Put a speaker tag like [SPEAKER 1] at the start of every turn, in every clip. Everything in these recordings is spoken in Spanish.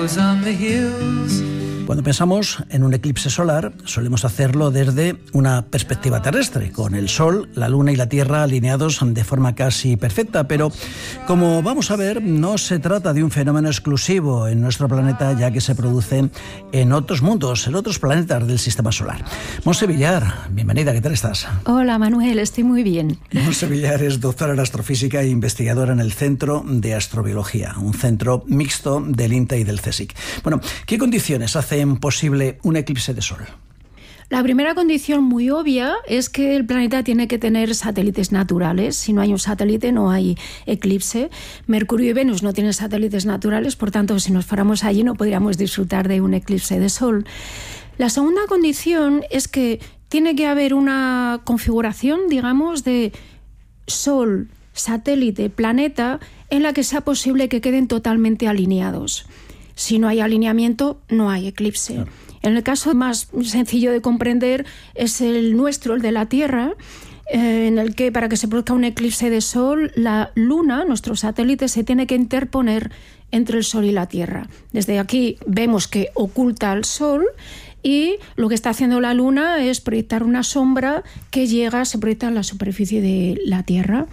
[SPEAKER 1] Cuando pensamos en un eclipse solar, solemos hacerlo desde una perspectiva terrestre, con el Sol, la Luna y la Tierra alineados de forma casi perfecta, pero como vamos a ver, no se trata de un fenómeno exclusivo en nuestro planeta, ya que se produce en otros mundos, en otros planetas del sistema solar. Montse Villar, bienvenida, ¿qué tal estás?
[SPEAKER 2] Hola Manuel, estoy muy bien.
[SPEAKER 1] Montse Villar es doctora en astrofísica e investigadora en el Centro de Astrobiología, un centro mixto del INTA y del CSIC. Bueno, ¿qué condiciones hacen posible un eclipse de Sol?
[SPEAKER 2] La primera condición muy obvia es que el planeta tiene que tener satélites naturales. Si no hay un satélite, no hay eclipse. Mercurio y Venus no tienen satélites naturales, por tanto, si nos fuéramos allí no podríamos disfrutar de un eclipse de Sol. La segunda condición es que tiene que haber una configuración, digamos, de Sol, satélite, planeta, en la que sea posible que queden totalmente alineados. Si no hay alineamiento, no hay eclipse. Claro. En el caso más sencillo de comprender es el nuestro, el de la Tierra, en el que para que se produzca un eclipse de Sol, la Luna, nuestro satélite, se tiene que interponer entre el Sol y la Tierra. Desde aquí vemos que oculta al Sol y lo que está haciendo la Luna es proyectar una sombra que se proyecta en la superficie de la Tierra.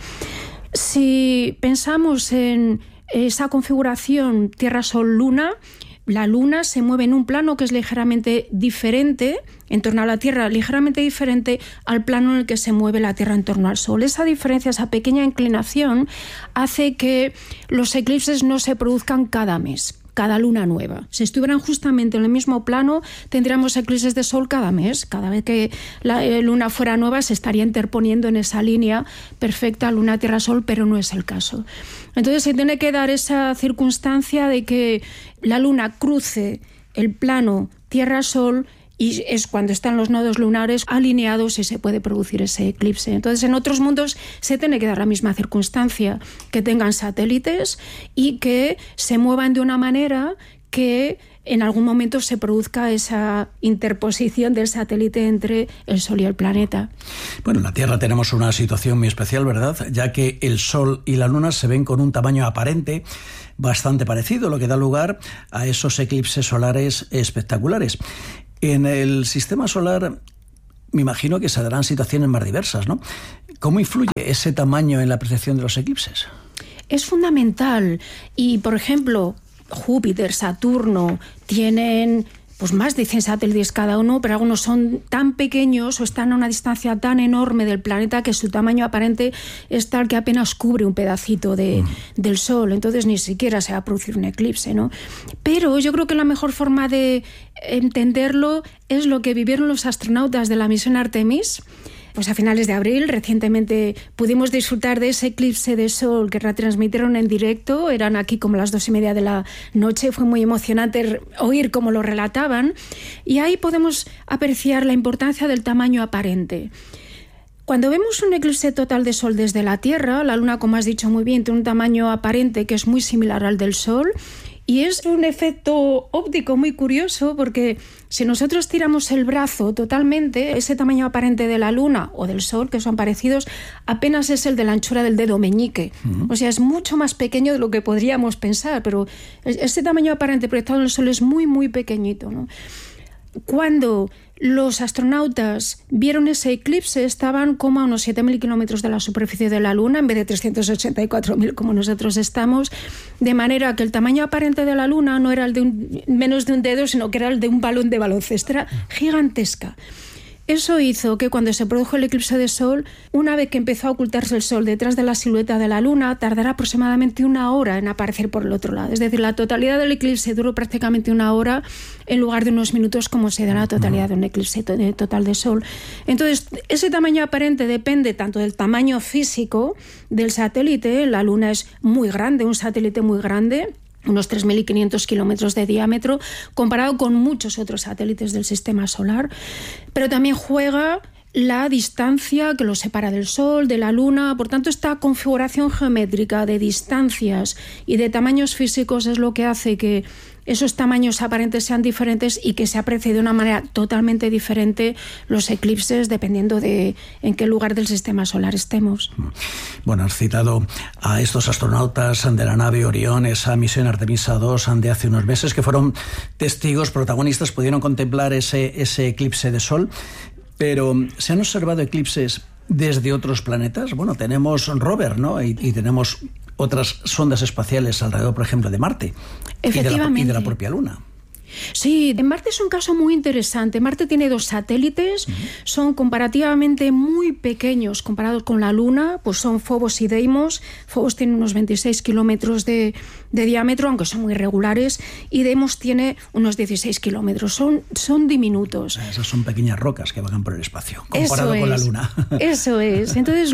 [SPEAKER 2] Si pensamos en esa configuración Tierra-Sol-Luna, la Luna se mueve en un plano que es ligeramente diferente en torno a la Tierra, ligeramente diferente al plano en el que se mueve la Tierra en torno al Sol. Esa diferencia, esa pequeña inclinación, hace que los eclipses no se produzcan cada mes, cada luna nueva. Si estuvieran justamente en el mismo plano, tendríamos eclipses de Sol cada mes. Cada vez que la luna fuera nueva, se estaría interponiendo en esa línea perfecta Luna-Tierra-Sol, pero no es el caso. Entonces se tiene que dar esa circunstancia de que la luna cruce el plano Tierra-Sol y es cuando están los nodos lunares alineados y se puede producir ese eclipse. Entonces, en otros mundos se tiene que dar la misma circunstancia, que tengan satélites y que se muevan de una manera que en algún momento se produzca esa interposición del satélite entre el Sol y el planeta.
[SPEAKER 1] Bueno, en la Tierra tenemos una situación muy especial, ¿verdad? Ya que el Sol y la Luna se ven con un tamaño aparente bastante parecido, lo que da lugar a esos eclipses solares espectaculares. En el sistema solar me imagino que se darán situaciones más diversas, ¿no? ¿Cómo influye ese tamaño en la percepción de los eclipses?
[SPEAKER 2] Es fundamental. Y, por ejemplo, Júpiter, Saturno tienen pues más de 100 satélites cada uno, pero algunos son tan pequeños o están a una distancia tan enorme del planeta que su tamaño aparente es tal que apenas cubre un pedacito del Sol, entonces ni siquiera se va a producir un eclipse, ¿no? Pero yo creo que la mejor forma de entenderlo es lo que vivieron los astronautas de la misión Artemis. Pues a finales de abril, recientemente pudimos disfrutar de ese eclipse de Sol que retransmitieron en directo, eran aquí como las 2:30 de la noche, fue muy emocionante oír cómo lo relataban y ahí podemos apreciar la importancia del tamaño aparente. Cuando vemos un eclipse total de Sol desde la Tierra, la Luna, como has dicho muy bien, tiene un tamaño aparente que es muy similar al del Sol. Y es un efecto óptico muy curioso porque si nosotros tiramos el brazo totalmente, ese tamaño aparente de la Luna o del Sol, que son parecidos, apenas es el de la anchura del dedo meñique. O sea, es mucho más pequeño de lo que podríamos pensar, pero ese tamaño aparente proyectado en el Sol es muy, muy pequeñito, ¿no? Cuando los astronautas vieron ese eclipse, estaban como a unos 7.000 kilómetros de la superficie de la Luna, en vez de 384.000 como nosotros estamos, de manera que el tamaño aparente de la Luna no era el de menos de un dedo, sino que era el de un balón de baloncesto, era gigantesca. Eso hizo que cuando se produjo el eclipse de Sol, una vez que empezó a ocultarse el Sol detrás de la silueta de la Luna, tardara aproximadamente 1 hora en aparecer por el otro lado. Es decir, la totalidad del eclipse duró prácticamente 1 hora en lugar de unos minutos como se da la totalidad de un eclipse total de Sol. Entonces, ese tamaño aparente depende tanto del tamaño físico del satélite. La Luna es muy grande, un satélite muy grande, unos 3.500 kilómetros de diámetro, comparado con muchos otros satélites del sistema solar, pero también juega la distancia que lo separa del Sol, de la Luna. Por tanto, esta configuración geométrica de distancias y de tamaños físicos es lo que hace que esos tamaños aparentes sean diferentes y que se aprecie de una manera totalmente diferente los eclipses dependiendo de en qué lugar del sistema solar estemos.
[SPEAKER 1] Bueno, has citado a estos astronautas de la nave Orión, esa misión Artemisa 2 de hace unos meses, que fueron testigos, protagonistas, pudieron contemplar ese eclipse de Sol, pero ¿se han observado eclipses desde otros planetas? Bueno, tenemos rover, ¿no? Y tenemos otras sondas espaciales alrededor, por ejemplo, de Marte y de la propia Luna.
[SPEAKER 2] Sí, en Marte es un caso muy interesante. Marte tiene 2 satélites, son comparativamente muy pequeños comparados con la Luna, pues son Phobos y Deimos. Phobos tiene unos 26 kilómetros de diámetro, aunque son muy regulares, y Deimos tiene unos 16 kilómetros. Son diminutos.
[SPEAKER 1] Esas son pequeñas rocas que vagan por el espacio, comparado con la Luna.
[SPEAKER 2] Eso es. Entonces,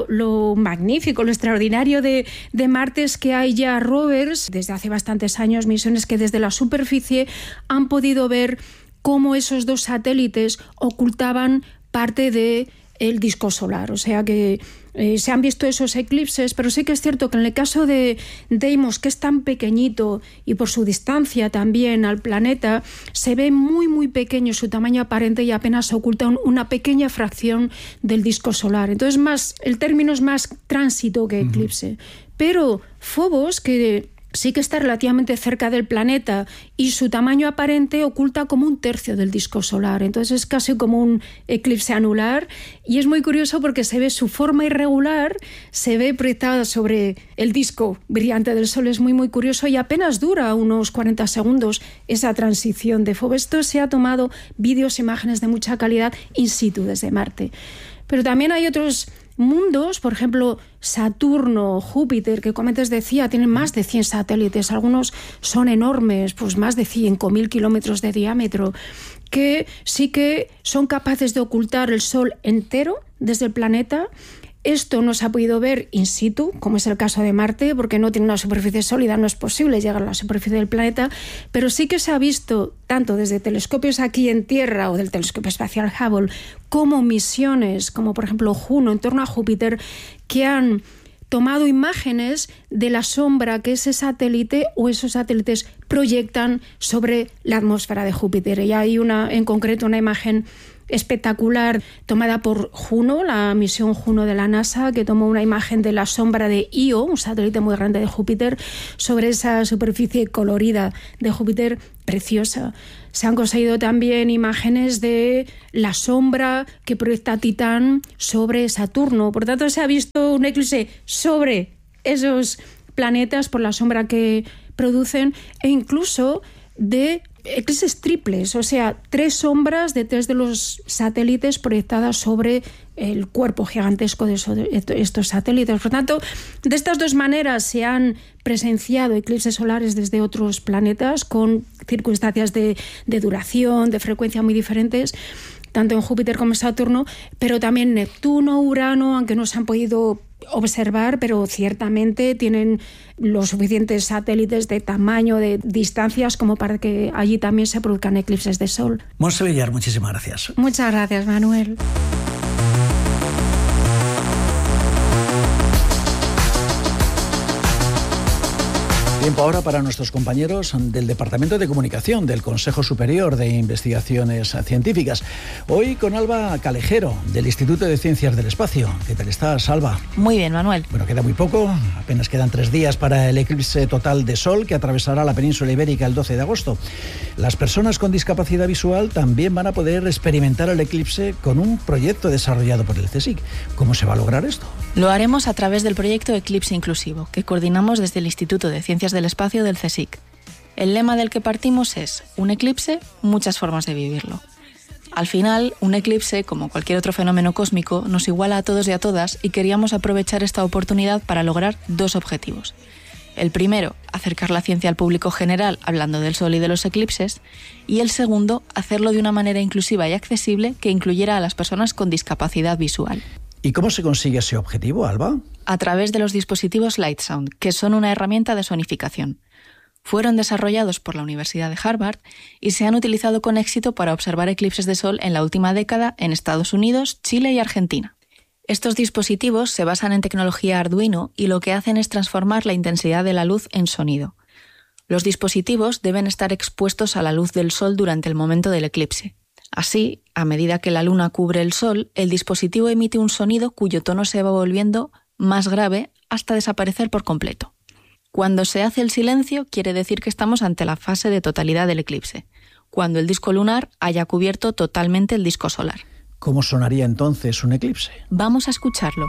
[SPEAKER 2] lo magnífico, lo extraordinario de Marte es que hay ya rovers, desde hace bastantes años, misiones que desde la superficie han podido ver cómo esos 2 satélites ocultaban parte del disco solar. O sea que se han visto esos eclipses, pero sí que es cierto que en el caso de Deimos, que es tan pequeñito y por su distancia también al planeta, se ve muy muy pequeño su tamaño aparente y apenas oculta una pequeña fracción del disco solar. Entonces el término es más tránsito que eclipse. Pero Phobos, que sí que está relativamente cerca del planeta y su tamaño aparente oculta como 1/3 del disco solar. Entonces es casi como un eclipse anular y es muy curioso porque se ve su forma irregular, se ve proyectada sobre el disco brillante del Sol. Es muy muy curioso y apenas dura unos 40 segundos esa transición de Phobos. Esto se ha tomado vídeos, imágenes de mucha calidad in situ desde Marte. Pero también hay otros mundos, por ejemplo, Saturno, Júpiter, que como antes decía, tienen más de 100 satélites, algunos son enormes, pues más de 5.000 kilómetros de diámetro, que sí que son capaces de ocultar el Sol entero desde el planeta. Esto no se ha podido ver in situ, como es el caso de Marte, porque no tiene una superficie sólida, no es posible llegar a la superficie del planeta, pero sí que se ha visto, tanto desde telescopios aquí en Tierra o del telescopio espacial Hubble, como misiones, como por ejemplo Juno, en torno a Júpiter, que han tomado imágenes de la sombra que ese satélite o esos satélites proyectan sobre la atmósfera de Júpiter. Y hay en concreto una imagen espectacular tomada por Juno, la misión Juno de la NASA, que tomó una imagen de la sombra de Io, un satélite muy grande de Júpiter, sobre esa superficie colorida de Júpiter, preciosa. Se han conseguido también imágenes de la sombra que proyecta Titán sobre Saturno. Por tanto, se ha visto un eclipse sobre esos planetas por la sombra que producen e incluso de eclipses triples, o sea, 3 sombras de 3 de los satélites proyectadas sobre el cuerpo gigantesco de estos satélites. Por tanto, de estas 2 maneras se han presenciado eclipses solares desde otros planetas con circunstancias de duración, de frecuencia muy diferentes, tanto en Júpiter como en Saturno, pero también Neptuno, Urano, aunque no se han podido observar, pero ciertamente tienen los suficientes satélites de tamaño, de distancias, como para que allí también se produzcan eclipses de Sol.
[SPEAKER 1] Montse Villar, muchísimas gracias.
[SPEAKER 2] Muchas gracias, Manuel.
[SPEAKER 1] Tiempo ahora para nuestros compañeros del Departamento de Comunicación del Consejo Superior de Investigaciones Científicas. Hoy con Alba Calejero, del Instituto de Ciencias del Espacio. ¿Qué tal estás, Alba?
[SPEAKER 3] Muy bien, Manuel.
[SPEAKER 1] Bueno, queda muy poco, apenas quedan 3 días para el eclipse total de Sol que atravesará la península ibérica el 12 de agosto. Las personas con discapacidad visual también van a poder experimentar el eclipse con un proyecto desarrollado por el CSIC. ¿Cómo se va a lograr esto?
[SPEAKER 3] Lo haremos a través del proyecto Eclipse Inclusivo, que coordinamos desde el Instituto de Ciencias del Espacio del CSIC. El lema del que partimos es: un eclipse, muchas formas de vivirlo. Al final, un eclipse, como cualquier otro fenómeno cósmico, nos iguala a todos y a todas, y queríamos aprovechar esta oportunidad para lograr 2 objetivos. El primero, acercar la ciencia al público general hablando del Sol y de los eclipses, y el segundo, hacerlo de una manera inclusiva y accesible que incluyera a las personas con discapacidad visual.
[SPEAKER 1] ¿Y cómo se consigue ese objetivo, Alba?
[SPEAKER 3] A través de los dispositivos Light Sound, que son una herramienta de sonificación. Fueron desarrollados por la Universidad de Harvard y se han utilizado con éxito para observar eclipses de Sol en la última década en Estados Unidos, Chile y Argentina. Estos dispositivos se basan en tecnología Arduino y lo que hacen es transformar la intensidad de la luz en sonido. Los dispositivos deben estar expuestos a la luz del sol durante el momento del eclipse. Así, a medida que la luna cubre el sol, el dispositivo emite un sonido cuyo tono se va volviendo más grave hasta desaparecer por completo. Cuando se hace el silencio, quiere decir que estamos ante la fase de totalidad del eclipse, cuando el disco lunar haya cubierto totalmente el disco solar.
[SPEAKER 1] ¿Cómo sonaría entonces un eclipse?
[SPEAKER 3] Vamos a escucharlo.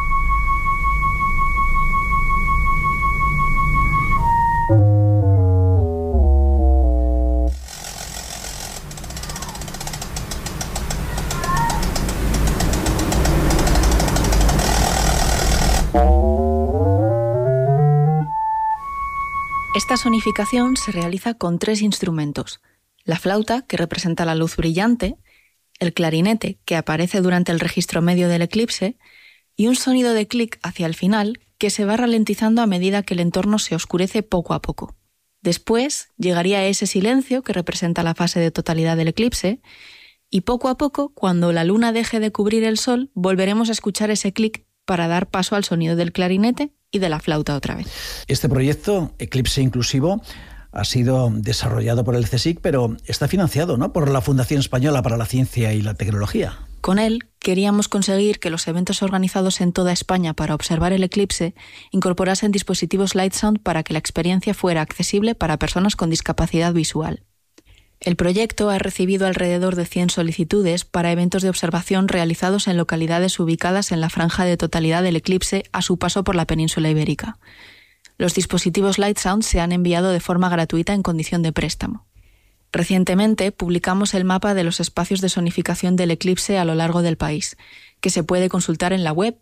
[SPEAKER 3] Esta sonificación se realiza con 3 instrumentos: la flauta, que representa la luz brillante, el clarinete, que aparece durante el registro medio del eclipse, y un sonido de clic hacia el final, que se va ralentizando a medida que el entorno se oscurece poco a poco. Después llegaría ese silencio, que representa la fase de totalidad del eclipse, y poco a poco, cuando la luna deje de cubrir el sol, volveremos a escuchar ese clic para dar paso al sonido del clarinete y de la flauta otra vez.
[SPEAKER 1] Este proyecto, Eclipse Inclusivo, ha sido desarrollado por el CSIC, pero está financiado, ¿no?, por la Fundación Española para la Ciencia y la Tecnología.
[SPEAKER 3] Con él queríamos conseguir que los eventos organizados en toda España para observar el eclipse incorporasen dispositivos Light Sound para que la experiencia fuera accesible para personas con discapacidad visual. El proyecto ha recibido alrededor de 100 solicitudes para eventos de observación realizados en localidades ubicadas en la franja de totalidad del eclipse a su paso por la península ibérica. Los dispositivos Light Sound se han enviado de forma gratuita en condición de préstamo. Recientemente publicamos el mapa de los espacios de sonificación del eclipse a lo largo del país, que se puede consultar en la web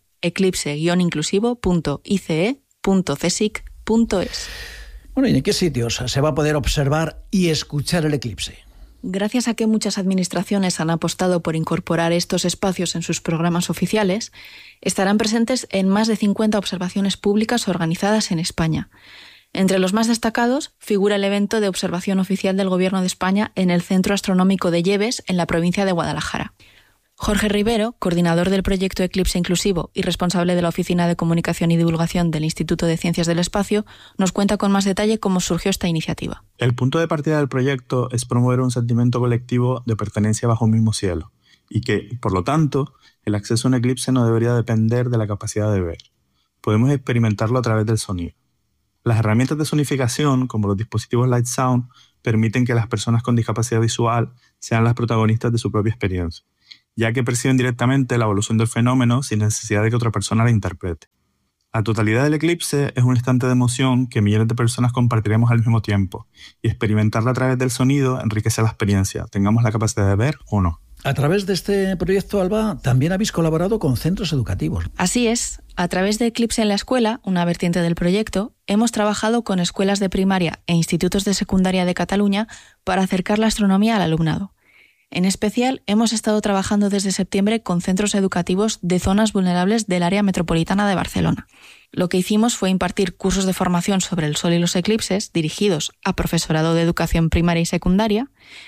[SPEAKER 3] eclipse-inclusivo.ice.csic.es.
[SPEAKER 1] Bueno, ¿y en qué sitios se va a poder observar y escuchar el eclipse?
[SPEAKER 3] Gracias a que muchas administraciones han apostado por incorporar estos espacios en sus programas oficiales, estarán presentes en más de 50 observaciones públicas organizadas en España. Entre los más destacados figura el evento de observación oficial del Gobierno de España en el Centro Astronómico de Lleves, en la provincia de Guadalajara. Jorge Rivero, coordinador del proyecto Eclipse Inclusivo y responsable de la Oficina de Comunicación y Divulgación del Instituto de Ciencias del Espacio, nos cuenta con más detalle cómo surgió esta iniciativa.
[SPEAKER 4] El punto de partida del proyecto es promover un sentimiento colectivo de pertenencia bajo un mismo cielo y que, por lo tanto, el acceso a un eclipse no debería depender de la capacidad de ver. Podemos experimentarlo a través del sonido. Las herramientas de sonificación, como los dispositivos Light Sound, permiten que las personas con discapacidad visual sean las protagonistas de su propia experiencia, ya que perciben directamente la evolución del fenómeno sin necesidad de que otra persona la interprete. La totalidad del eclipse es un instante de emoción que millones de personas compartiremos al mismo tiempo, y experimentarla a través del sonido enriquece la experiencia, tengamos la capacidad de ver o no.
[SPEAKER 1] A través de este proyecto, Alba, también habéis colaborado con centros educativos.
[SPEAKER 3] Así es. A través de Eclipse en la Escuela, una vertiente del proyecto, hemos trabajado con escuelas de primaria e institutos de secundaria de Cataluña para acercar la astronomía al alumnado. En especial, hemos estado trabajando desde septiembre con centros educativos de zonas vulnerables del área metropolitana de Barcelona. Lo que hicimos fue impartir cursos de formación sobre el sol y los eclipses dirigidos a profesorado de educación primaria y secundaria,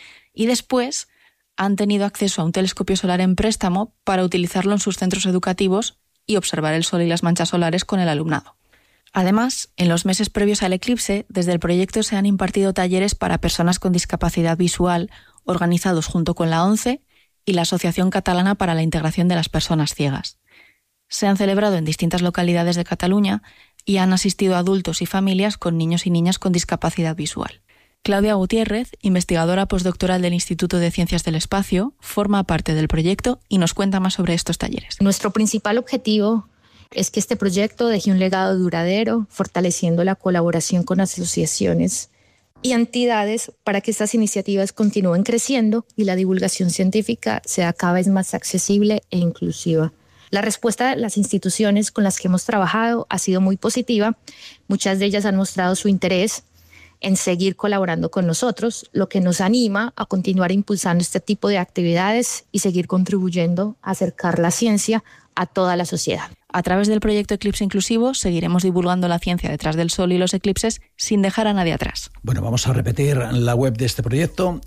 [SPEAKER 3] y después han tenido acceso a un telescopio solar en préstamo para utilizarlo en sus centros educativos y observar el sol y las manchas solares con el alumnado. Además, en los meses previos al eclipse, desde el proyecto se han impartido talleres para personas con discapacidad visual, organizados junto con la ONCE y la Asociación Catalana para la Integración de las Personas Ciegas. Se han celebrado en distintas localidades de Cataluña y han asistido a adultos y familias con niños y niñas con discapacidad visual. Claudia Gutiérrez, investigadora postdoctoral del Instituto de Ciencias del Espacio, forma parte del proyecto y nos cuenta más sobre estos talleres.
[SPEAKER 5] Nuestro principal objetivo es que este proyecto deje un legado duradero, fortaleciendo la colaboración con asociaciones y entidades para que estas iniciativas continúen creciendo y la divulgación científica sea cada vez más accesible e inclusiva. La respuesta de las instituciones con las que hemos trabajado ha sido muy positiva. Muchas de ellas han mostrado su interés en seguir colaborando con nosotros, lo que nos anima a continuar impulsando este tipo de actividades y seguir contribuyendo a acercar la ciencia a toda la sociedad.
[SPEAKER 3] A través del proyecto Eclipse Inclusivo seguiremos divulgando la ciencia detrás del sol y los eclipses sin dejar a nadie atrás.
[SPEAKER 1] Bueno, vamos a repetir la web de este proyecto: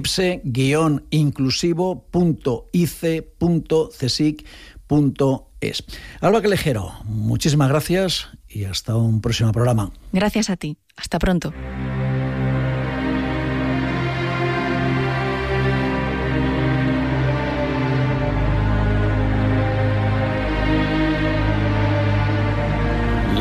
[SPEAKER 1] eclipse-inclusivo.ice.csic.es. Alba Calejero, muchísimas gracias y hasta un próximo programa.
[SPEAKER 3] Gracias a ti. Hasta pronto.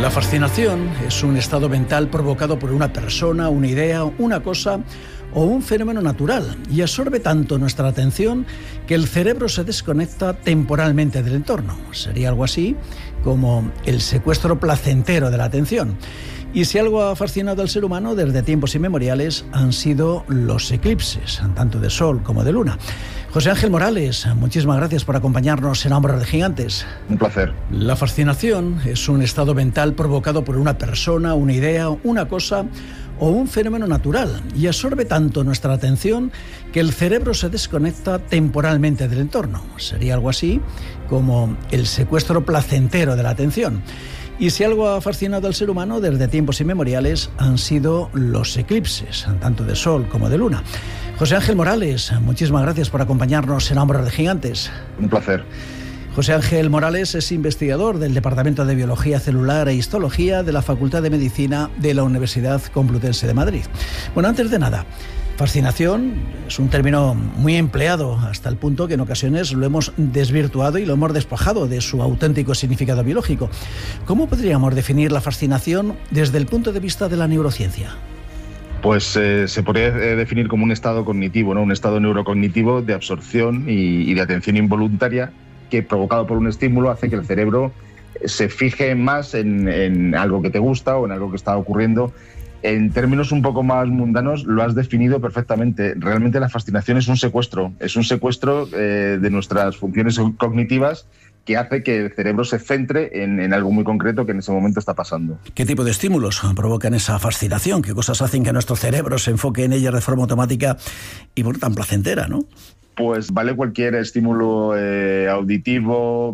[SPEAKER 1] La fascinación es un estado mental provocado por una persona, una idea, una cosa o un fenómeno natural y absorbe tanto nuestra atención que el cerebro se desconecta temporalmente del entorno. Sería algo así como el secuestro placentero de la atención. Y si algo ha fascinado al ser humano desde tiempos inmemoriales han sido los eclipses, tanto de sol como de luna. José Ángel Morales, muchísimas gracias por acompañarnos en Hombros de Gigantes.
[SPEAKER 6] Un placer.
[SPEAKER 1] La fascinación es un estado mental provocado por una persona, una idea, una cosa o un fenómeno natural y absorbe tanto nuestra atención que el cerebro se desconecta temporalmente del entorno. Sería algo así como el secuestro placentero de la atención. Y si algo ha fascinado al ser humano desde tiempos inmemoriales han sido los eclipses, tanto de sol como de luna. José Ángel Morales, muchísimas gracias por acompañarnos en Hombros de Gigantes.
[SPEAKER 6] Un placer.
[SPEAKER 1] José Ángel Morales es investigador del Departamento de Biología Celular e Histología de la Facultad de Medicina de la Universidad Complutense de Madrid. Bueno, antes de nada, fascinación es un término muy empleado hasta el punto que en ocasiones lo hemos desvirtuado y lo hemos despojado de su auténtico significado biológico. ¿Cómo podríamos definir la fascinación desde el punto de vista de la neurociencia?
[SPEAKER 6] Pues se podría definir como un estado cognitivo, ¿no? Un estado neurocognitivo de absorción y de atención involuntaria que, provocado por un estímulo, hace que el cerebro se fije más en algo que te gusta o en algo que está ocurriendo. En términos un poco más mundanos, lo has definido perfectamente. Realmente la fascinación es un secuestro de nuestras funciones cognitivas que hace que el cerebro se centre en algo muy concreto que en ese momento está pasando.
[SPEAKER 1] ¿Qué tipo de estímulos provocan esa fascinación? ¿Qué cosas hacen que nuestro cerebro se enfoque en ellas de forma automática y por tan placentera, ¿no?
[SPEAKER 6] Pues vale cualquier estímulo auditivo,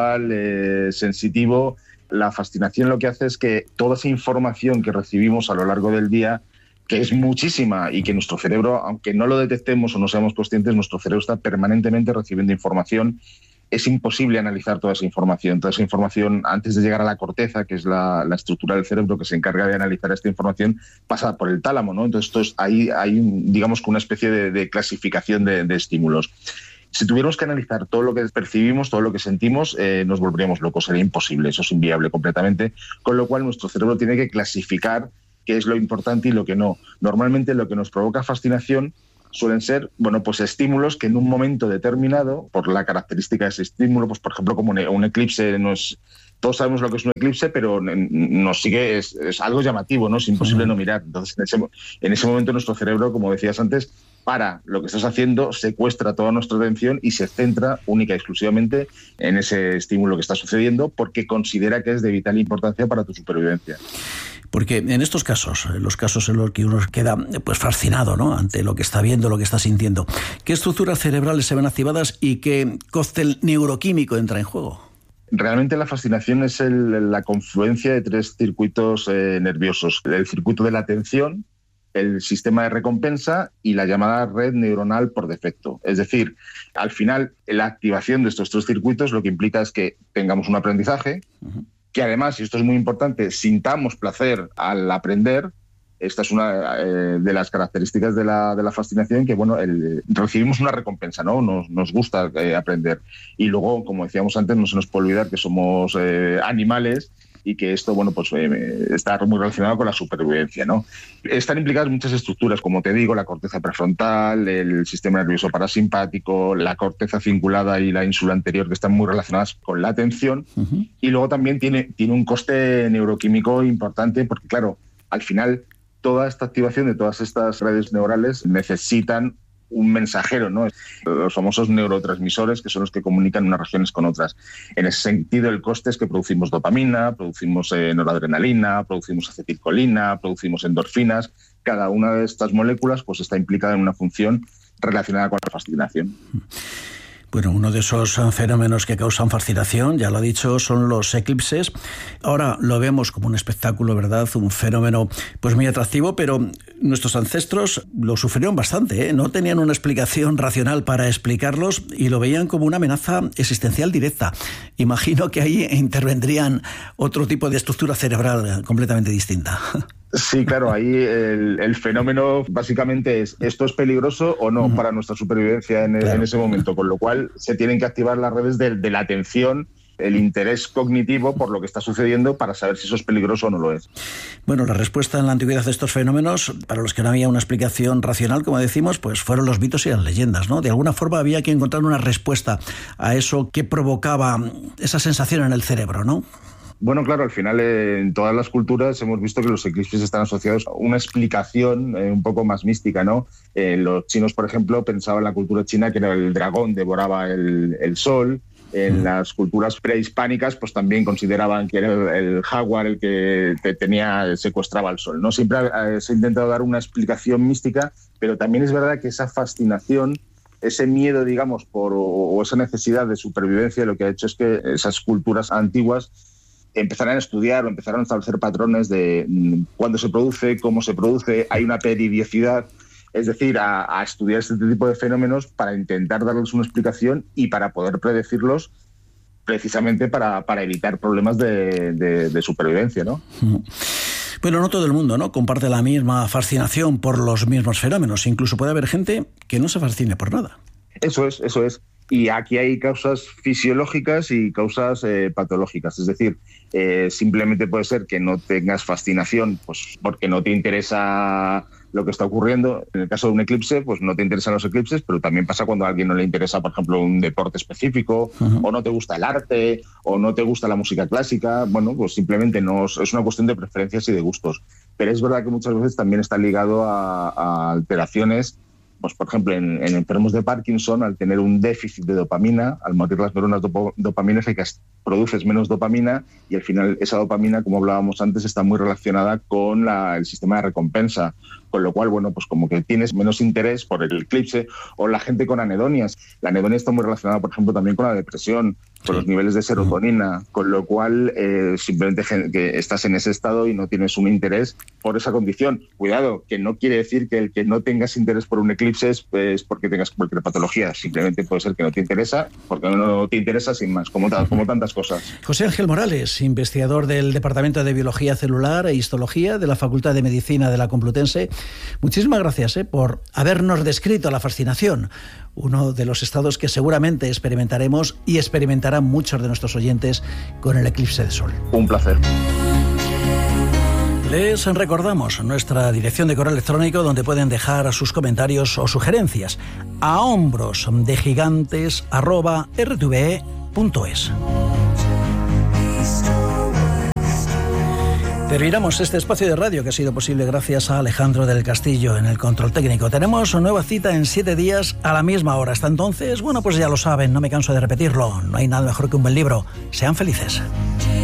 [SPEAKER 6] visual, sensitivo. La fascinación lo que hace es que toda esa información que recibimos a lo largo del día, que es muchísima y que nuestro cerebro, aunque no lo detectemos o no seamos conscientes, nuestro cerebro está permanentemente recibiendo información. Es imposible analizar toda esa información. Toda esa información, antes de llegar a la corteza, que es la estructura del cerebro que se encarga de analizar esta información, pasa por el tálamo, ¿no? Entonces, ahí hay, digamos, una especie de clasificación de estímulos. Si tuviéramos que analizar todo lo que percibimos, todo lo que sentimos, nos volveríamos locos. Sería imposible, eso es inviable completamente. Con lo cual, nuestro cerebro tiene que clasificar qué es lo importante y lo que no. Normalmente, lo que nos provoca fascinación suelen ser, bueno, pues estímulos que en un momento determinado, por la característica de ese estímulo, pues por ejemplo, como un eclipse, todos sabemos lo que es un eclipse, pero nos sigue, es algo llamativo, ¿no? Es imposible no mirar. Entonces, en ese momento nuestro cerebro, como decías antes, para lo que estás haciendo, secuestra toda nuestra atención y se centra única y exclusivamente en ese estímulo que está sucediendo porque considera que es de vital importancia para tu supervivencia.
[SPEAKER 1] Porque en estos casos, los casos en los que uno queda pues fascinado, ¿no?, ante lo que está viendo, lo que está sintiendo, ¿qué estructuras cerebrales se ven activadas y qué cóctel neuroquímico entra en juego?
[SPEAKER 6] Realmente la fascinación es la confluencia de tres circuitos nerviosos. El circuito de la atención, el sistema de recompensa y la llamada red neuronal por defecto. Es decir, al final, la activación de estos tres circuitos lo que implica es que tengamos un aprendizaje, que además, y esto es muy importante, sintamos placer al aprender. Esta es una de las características de la fascinación, que bueno, recibimos una recompensa, ¿no? Nos gusta aprender. Y luego, como decíamos antes, no se nos puede olvidar que somos animales y que esto, bueno, pues está muy relacionado con la supervivencia, ¿no? Están implicadas muchas estructuras, como te digo, la corteza prefrontal, el sistema nervioso parasimpático, la corteza cingulada y la ínsula anterior, que están muy relacionadas con la atención. Y luego también tiene un coste neuroquímico importante, porque claro, al final toda esta activación de todas estas redes neurales necesitan un mensajero, ¿no? Los famosos neurotransmisores, que son los que comunican unas regiones con otras. En ese sentido, el coste es que producimos dopamina, producimos noradrenalina, producimos acetilcolina, producimos endorfinas. Cada una de estas moléculas pues está implicada en una función relacionada con la fascinación.
[SPEAKER 1] Bueno, uno de esos fenómenos que causan fascinación, ya lo ha dicho, son los eclipses. Ahora lo vemos como un espectáculo, ¿verdad? Un fenómeno pues muy atractivo, pero nuestros ancestros lo sufrieron bastante, ¿eh? No tenían una explicación racional para explicarlos y lo veían como una amenaza existencial directa. Imagino que ahí intervendrían otro tipo de estructura cerebral completamente distinta.
[SPEAKER 6] Sí, claro, ahí el fenómeno básicamente es ¿esto es peligroso o no para nuestra supervivencia en ese momento? Con lo cual se tienen que activar las redes de la atención el interés cognitivo por lo que está sucediendo para saber si eso es peligroso o no lo es.
[SPEAKER 1] Bueno, la respuesta en la antigüedad de estos fenómenos, para los que no había una explicación racional, como decimos, pues fueron los mitos y las leyendas, ¿no? De alguna forma había que encontrar una respuesta a eso que provocaba esa sensación en el cerebro, ¿no?
[SPEAKER 6] Bueno, claro, al final en todas las culturas hemos visto que los eclipses están asociados a una explicación un poco más mística, ¿no? Los chinos, por ejemplo, pensaban en la cultura china que era el dragón devoraba el sol. En las culturas prehispánicas, pues también consideraban que era el jaguar el que secuestraba el sol, ¿no? Siempre se ha intentado dar una explicación mística, pero también es verdad que esa fascinación, ese miedo, digamos, o esa necesidad de supervivencia, lo que ha hecho es que esas culturas antiguas empezaron a estudiar o empezaron a establecer patrones de cuándo se produce, cómo se produce, hay una periodicidad, es decir, a estudiar este tipo de fenómenos para intentar darles una explicación y para poder predecirlos precisamente para evitar problemas de supervivencia, ¿no?
[SPEAKER 1] Bueno, no todo el mundo, ¿no?, comparte la misma fascinación por los mismos fenómenos. Incluso puede haber gente que no se fascine por nada.
[SPEAKER 6] Eso es. Y aquí hay causas fisiológicas y causas patológicas. Es decir, simplemente puede ser que no tengas fascinación pues porque no te interesa lo que está ocurriendo. En el caso de un eclipse, pues no te interesan los eclipses, pero también pasa cuando a alguien no le interesa, por ejemplo, un deporte específico, o no te gusta el arte, o no te gusta la música clásica. Bueno, pues simplemente no es una cuestión de preferencias y de gustos. Pero es verdad que muchas veces también está ligado a alteraciones. Pues, por ejemplo, en enfermos de Parkinson, al tener un déficit de dopamina, al morir las neuronas dopaminérgicas, produces menos dopamina y al final esa dopamina, como hablábamos antes, está muy relacionada con el sistema de recompensa. Con lo cual, bueno, pues como que tienes menos interés por el eclipse, o la gente con anhedonias. La anedonia está muy relacionada, por ejemplo, también con la depresión, con los niveles de serotonina, con lo cual simplemente que estás en ese estado y no tienes un interés por esa condición. Cuidado, que no quiere decir que el que no tengas interés por un eclipse es porque tengas cualquier patología. Simplemente puede ser que no te interesa, porque no te interesa sin más, como tantas cosas.
[SPEAKER 1] José Ángel Morales, investigador del Departamento de Biología Celular e Histología de la Facultad de Medicina de la Complutense. Muchísimas gracias por habernos descrito la fascinación, uno de los estados que seguramente experimentaremos y experimentarán muchos de nuestros oyentes con el eclipse de sol.
[SPEAKER 6] Un placer.
[SPEAKER 1] Les recordamos nuestra dirección de correo electrónico donde pueden dejar sus comentarios o sugerencias a hombrosdegigantes@rtve.es. Terminamos este espacio de radio que ha sido posible gracias a Alejandro del Castillo en el control técnico. Tenemos una nueva cita en 7 días a la misma hora. Hasta entonces, bueno, pues ya lo saben, no me canso de repetirlo. No hay nada mejor que un buen libro. Sean felices.